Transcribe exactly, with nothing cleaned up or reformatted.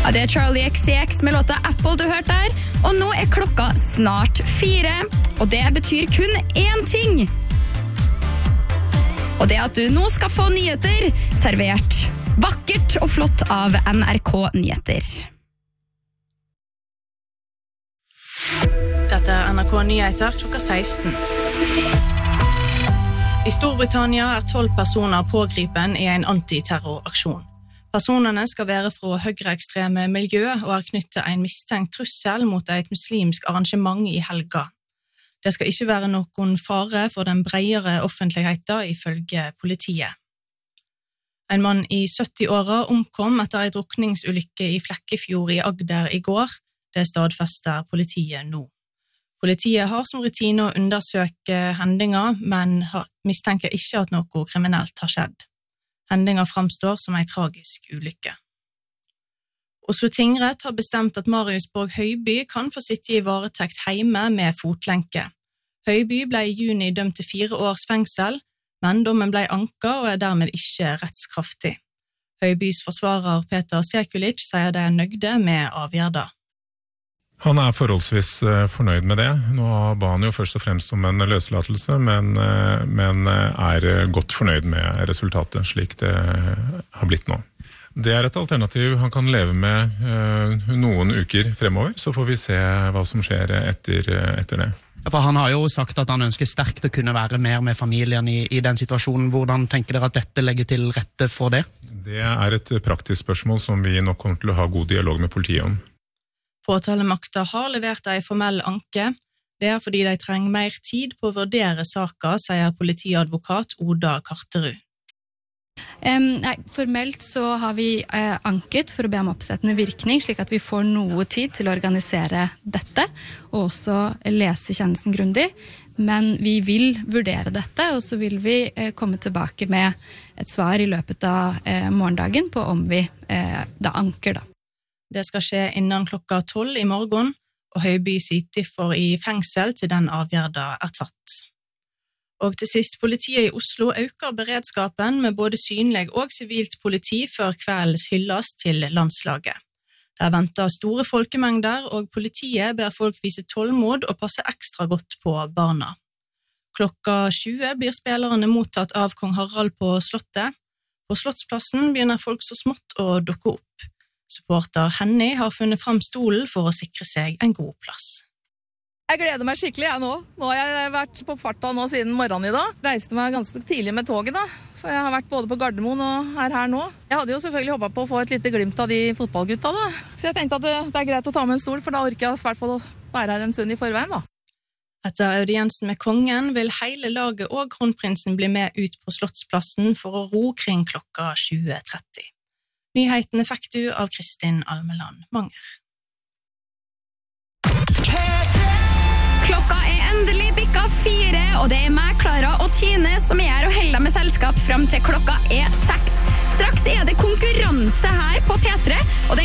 Ja, det er Charlie X C X med låta Apple du hørte der, og nå er klokka snart fire, og det betyr kun én ting. Og det at du nå skal få nyheter servert vakkert og flott av N R K Nyheter. Dette er N R K Nyheter klokka seksten. I Storbritannia er tolv personer pågripen i en antiterroraksjon. Personene skal være fra høyreekstreme miljø og er knyttet en mistenkt trussel mot et muslimsk arrangement i helga. Det skal ikke være noen fare for den bredere offentligheten ifølge politiet. En mann i sytti-åra omkom etter en drukningsulykke i Flekkefjord i Agder i går. Det stadfester politiet nå. Politiet har som rutine å undersøke hendinger, men mistenker ikke at noe kriminelt har skjedd. Hendinga framstår som en tragisk ulykke. Oslo tingrett har bestemt at Marius Borg Høiby kan få sitte i varetekt hjemme med fotlenke. Høiby ble i juni dømt til fire års fengsel, men dommen ble anka og er dermed ikke rettskraftig. Høibys forsvarer Peter Sekulic sier de er nøgde med avgjørelsen. Han er forholdsvis fornøyd med det. Nå ba han jo først og fremst om en løslatelse, men, men er godt fornøyd med resultatet, slik det har blitt nå. Det er et alternativ han kan leve med noen uker fremover, så får vi se hva som skjer etter, etter det. For han har jo sagt at han ønsker sterkt å kunne være mer med familien i, i den situasjonen. Hvordan tenker dere at dette legger til rette for det? Det er et praktisk spørsmål som vi nok kommer til å ha god dialog med politiet om. Påtalemakta har levert en formell anke. Det er fordi de trenger mer tid på å vurdere saken, sier politiadvokat Oda Karterud. Um, nei, formelt så har vi uh, anket for å be om oppsettende virkning, slik at vi får noe tid til å organisere dette, og også lese kjennelsen grundig. Men vi vil vurdere dette, og så vil vi uh, komme tilbake med et svar i løpet av uh, morgendagen på om vi uh, da anker da. Det skal skje innen klokka tolv i morgen, og Høiby sitter for i fengsel til den avgjørelsen er tatt. Og til sist, politiet i Oslo øker beredskapen med både synlig og sivilt politi før kveldens hyllest til landslaget. Der venter store folkemengder, og politiet ber folk vise tålmod og passe ekstra godt på barna. Klokka tjue blir spillerne mottatt av kong Harald på slottet. På Slottsplassen begynner folk så smått å dukke opp. Supporter Henny har funnet fram stolen for å sikre seg en god plass. Jeg gleder meg skikkelig jeg nå. Nå har jeg vært på farta nå siden morgenen i dag. Reiste meg ganske tidlig med toget da, så jeg har vært både på Gardermoen og er her nå. Jeg hadde jo selvfølgelig håpet på å få et lite glimt av de fotballgutta da, så jeg tenkte at det, det er greit å ta med en stol, for da orker jeg i hvert fall å være her en stund i forveien da. Etter audiensen med kongen vil hele laget og kronprinsen bli med ut på Slottsplassen for å ro kring klokka tjue tretti. Nyhetene fikk du av Kristin Almeland Manger. Klokka er endelig bikka fire, og det er meg, Klara og Tine, som er her og holder med selskap frem til klokka er seks. Straks er det konkurranse her på P tre, og den